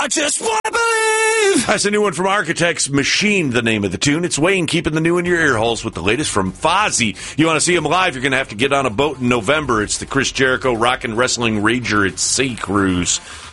I just want to believe. That's a new one from Architects Machine, the name of the tune. It's Wayne keeping the new in your ear holes with the latest from Fozzy. You want to see him live, you're going to have to get on a boat in November. It's the Chris Jericho Rock and Wrestling Rager at Sea Cruise.